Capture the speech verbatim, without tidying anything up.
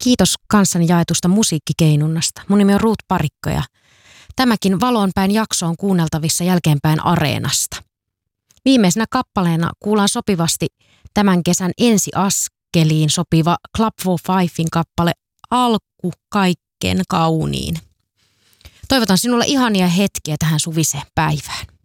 Kiitos kanssani jaetusta musiikkikeinunnasta. Mun nimi on Ruut Parikko ja tämäkin Valoonpäin jakso on kuunneltavissa jälkeenpäin Areenasta. Viimeisenä kappaleena kuullaan sopivasti tämän kesän ensiaskeliin sopiva Club for Fivein kappale Alku kaikkein kauniin. Toivotan sinulle ihania hetkiä tähän suviseen päivään.